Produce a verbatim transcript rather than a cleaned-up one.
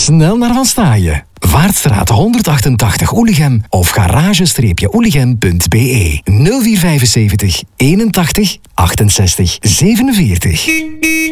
Snel naar Van Staaien. Vaartstraat honderdachtentachtig Oelichem of garage-oelichem punt be nul vier vijfenzeventig eenentachtig achtenzestig zevenenveertig.